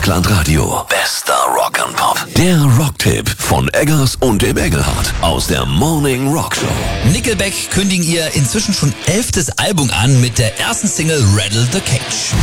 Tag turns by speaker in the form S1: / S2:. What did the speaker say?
S1: Deutschlandradio. Bester Rock and Pop. Der Rocktipp von Eggers und dem Engelhardt aus der Morning Rock Show.
S2: Nickelback kündigen ihr inzwischen schon 11. Album an mit der ersten Single Rattle the Cage.